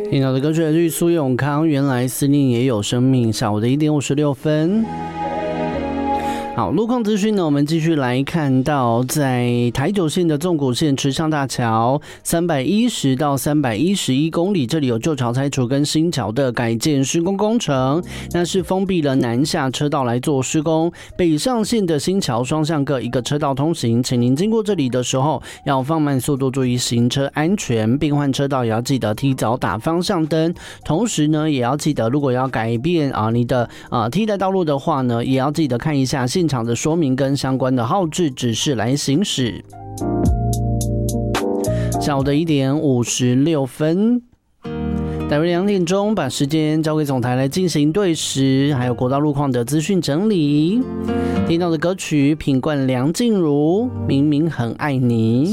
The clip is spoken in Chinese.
听到的歌曲来自于苏永康，原来思念也有生命。下午的1点56分。好，路况资讯呢，我们继续来看到，在台九线的纵谷线池上大桥310到311公里，这里有旧桥拆除跟新桥的改建施工工程，那是封闭了南下车道来做施工。北上线的新桥双向各一个车道通行，请您经过这里的时候要放慢速度，注意行车安全，并换车道也要记得提早打方向灯。同时呢，也要记得，如果要改变你的替代道路的话呢，也要记得看一下现场的说明跟相关的号志指示来行驶。下午的1点56分，大约2点钟，把时间交给总台来进行对时还有国道路况的资讯整理。听到的歌曲品冠梁静茹，明明很爱你。